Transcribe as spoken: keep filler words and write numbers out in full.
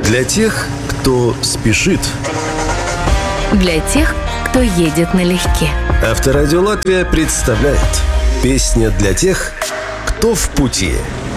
Для тех, кто спешит. Для тех, кто едет налегке. Авторадио Латвия представляет песня для тех, кто в пути.